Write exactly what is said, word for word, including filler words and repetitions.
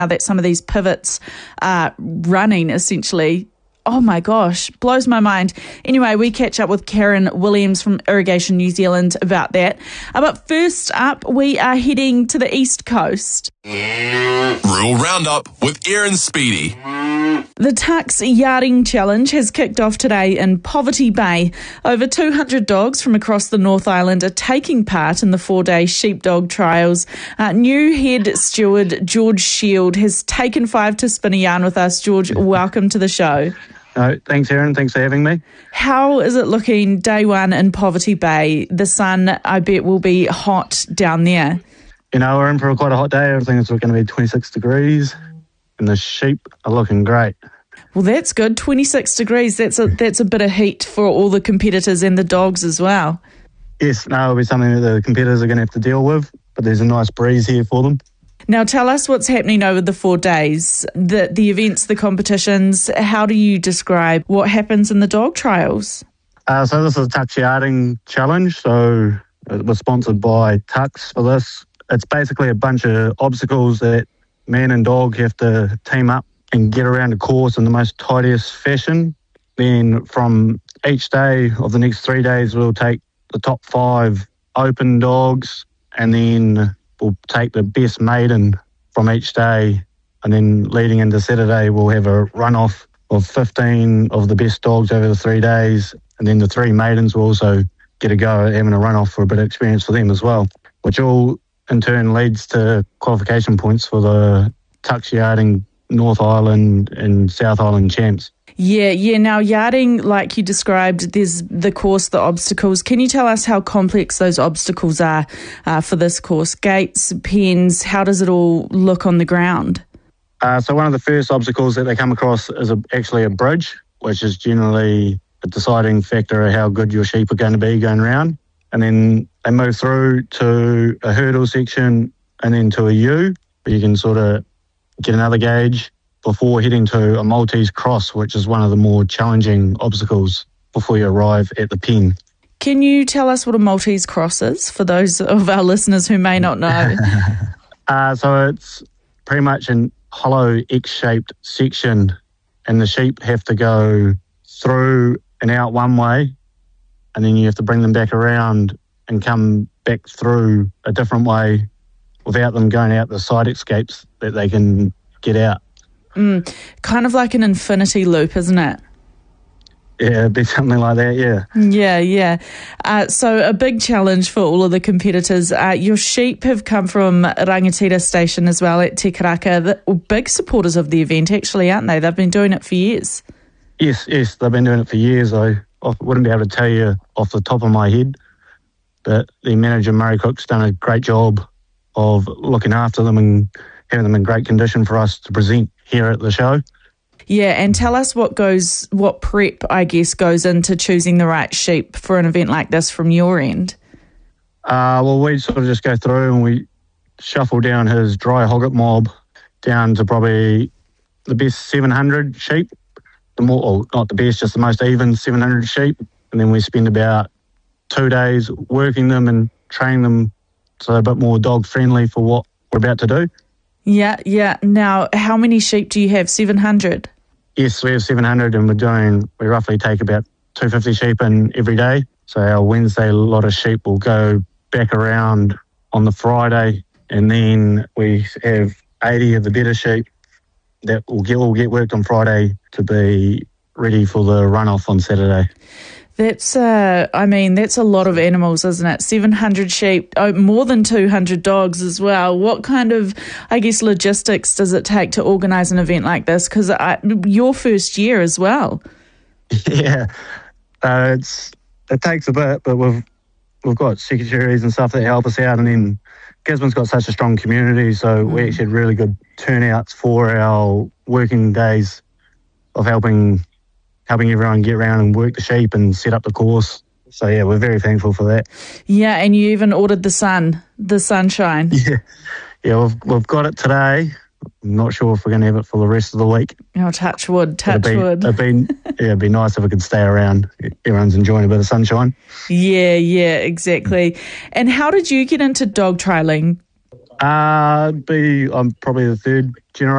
that some of these pivots are running essentially. Oh my gosh, blows my mind. Anyway, we catch up with Karen Williams from Irrigation New Zealand about that. Uh, but first up, we are heading to the East Coast. Rural Roundup with Aaron Speedy. The Tucks Yarding Challenge has kicked off today in Poverty Bay. Over two hundred dogs from across the North Island are taking part in the four-day sheepdog trials. Uh, new head steward George Shield has taken five to spin a yarn with us. George, welcome to the show. Uh, thanks, Aaron. Thanks for having me. How is it looking day one in Poverty Bay? The sun, I bet, will be hot down there. You know, we're in for quite a hot day. I think it's going to be twenty-six degrees, and the sheep are looking great. Well, that's good. twenty-six degrees. That's a that's a bit of heat for all the competitors and the dogs as well. Yes, no, it'll be something that the competitors are going to have to deal with, but there's a nice breeze here for them. Now, tell us what's happening over the four days, the the events, the competitions. How do you describe what happens in the dog trials? Uh, so this is a Tucks Yarding Challenge. So it was sponsored by Tucks for this. It's basically a bunch of obstacles that man and dog have to team up and get around a course in the most tidiest fashion. Then from each day of the next three days, we'll take the top five open dogs, and then we'll take the best maiden from each day. And then leading into Saturday, we'll have a runoff of fifteen of the best dogs over the three days. And then the three maidens will also get a go at having a runoff for a bit of experience for them as well, which all in turn leads to qualification points for the Tucks Yarding North Island and South Island champs. Yeah, yeah. Now, yarding, like you described, there's the course, the obstacles. Can you tell us how complex those obstacles are uh, for this course? Gates, pens, how does it all look on the ground? Uh, so one of the first obstacles that they come across is a, actually a bridge, which is generally a deciding factor of how good your sheep are going to be going around. And then they move through to a hurdle section and then to a U, where you can sort of get another gauge before heading to a Maltese cross, which is one of the more challenging obstacles before you arrive at the pen. Can you tell us what a Maltese cross is for those of our listeners who may not know? uh, so it's pretty much a hollow X-shaped section, and the sheep have to go through and out one way, and then you have to bring them back around and come back through a different way without them going out the side escapes that they can get out. Mm, kind of like an infinity loop, isn't it? Yeah, it'd be something like that, yeah. Yeah, yeah. Uh, so a big challenge for all of the competitors. Uh, your sheep have come from Rangatira Station as well at Te Karaka. The, big supporters of the event, actually, aren't they? They've been doing it for years. Yes, yes, they've been doing it for years. I, I wouldn't be able to tell you off the top of my head, but the manager, Murray Cook's done a great job of looking after them and having them in great condition for us to present here at the show. Yeah, and tell us what goes, what prep, I guess, goes into choosing the right sheep for an event like this from your end. Uh, well, we sort of just go through and we shuffle down his dry hogget mob down to probably the best seven hundred sheep. The more, or not the best, just the most even seven hundred sheep. And then we spend about two days working them and training them so they're a bit more dog friendly for what we're about to do. Yeah, yeah. Now, how many sheep do you have? seven hundred? Yes, we have seven hundred, and we're doing, we roughly take about two hundred fifty sheep in every day. So our Wednesday lot of sheep will go back around on the Friday, and then we have eighty of the better sheep that will get, will get worked on Friday to be ready for the runoff on Saturday. That's, uh, I mean, that's a lot of animals, isn't it? seven hundred sheep, oh, more than two hundred dogs as well. What kind of, I guess, logistics does it take to organise an event like this? Because your first year as well. Yeah, uh, it's it takes a bit, but we've we've got secretaries and stuff that help us out, and then Gisborne's got such a strong community, so mm. we actually had really good turnouts for our working days of helping helping everyone get around and work the sheep and set up the course. So yeah, we're very thankful for that. Yeah, and you even ordered the sun, the sunshine. Yeah, yeah, we've we've got it today. I'm not sure if we're going to have it for the rest of the week. Oh, touch wood, touch it'd be, wood. It'd be, yeah, it'd be nice if it could stay around. Everyone's enjoying a bit of sunshine. Yeah, yeah, exactly. And how did you get into dog trialling? Uh, be I'm probably the third generation.